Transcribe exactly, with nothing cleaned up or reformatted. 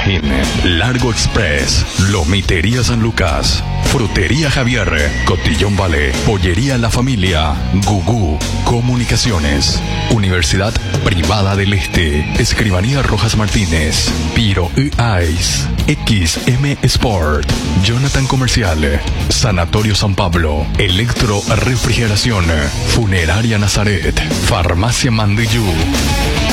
Tajín, Largo Express, Lomitería San Lucas, Frutería Javier, Cotillón Vale, Pollería La Familia, Gugú, Comunicaciones, Universidad Privada del Este, Escribanía Rojas Martínez, Piro y Ice, X M Sport, Jonathan Comercial, Sanatorio San Pablo, Electro Refrigeración, Funeraria Nazaret, Farmacia Mandiyú.